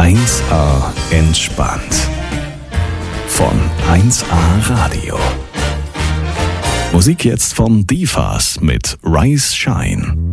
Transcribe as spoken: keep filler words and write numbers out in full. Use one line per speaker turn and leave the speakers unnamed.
eins A entspannt. Von eins A Radio. Musik jetzt von Divas mit Rise Shine.